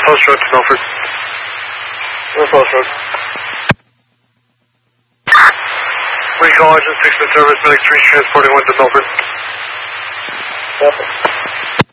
Post Road to Milford. North Post Road. We call Agent 6 in service, medic 3 transporting 1 to Milford. Yep.